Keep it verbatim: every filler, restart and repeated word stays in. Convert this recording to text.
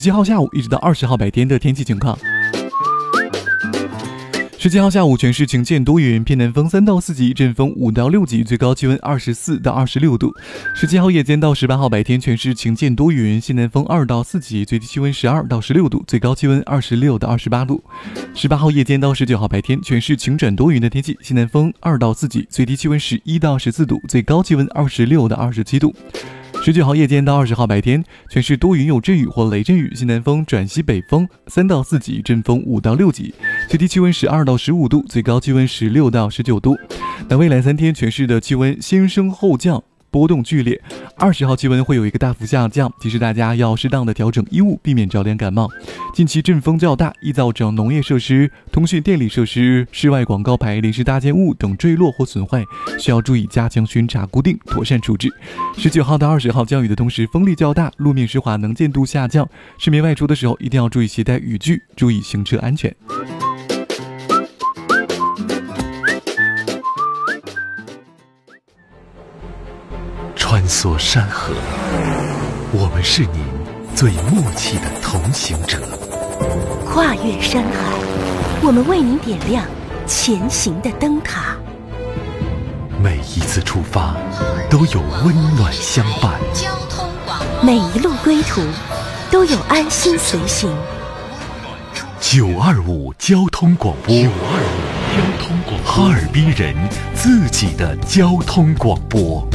十七号下午一直到二十号白天的天气情况。十七号下午全市晴间多云，偏南风三到四级，阵风五到六级，最高气温二十四到二十六度。十七号夜间到十八号白天全市晴间多云，西南风二到四级，最低气温十二到十六度，最高气温二十六到二十八度。十八号夜间到十九号白天全市晴转多云的天气，西南风二到四级，最低气温十一到十四度，最高气温二十六到二十七度。十九号夜间到二十号白天全市多云有阵雨或雷阵雨，西南风转西北风三到四级，阵风五到六级，最低气温十二到十五度，最高气温十六到十九度。那未来三天全市的气温先升后降，波动剧烈。二十号气温会有一个大幅下降，提示大家要适当的调整衣物，避免着凉感冒。近期阵风较大，易造成农业设施、通讯电力设施、室外广告牌、临时搭建物等坠落或损坏，需要注意加强巡查固定，妥善处置。十九号到二十号降雨的同时，风力较大，路面湿滑，能见度下降。市民外出的时候一定要注意携带雨具，注意行车安全。 穿梭山河，我们是您最默契的同行者； 跨越山海，我们为您点亮前行的灯塔。 每一次出发，都有温暖相伴； 每一路归途，都有安心随行。 九二五交通广播，九二五交通广播，哈尔滨人自己的交通广播。